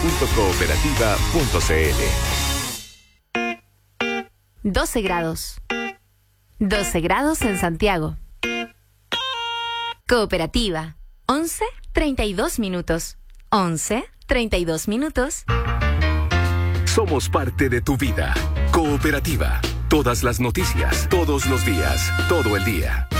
www.cooperativa.cl. 12 grados. 12 grados en Santiago. Cooperativa. 11:32 minutos. 11:32 minutos. Somos parte de tu vida. Cooperativa. Todas las noticias, todos los días, todo el día.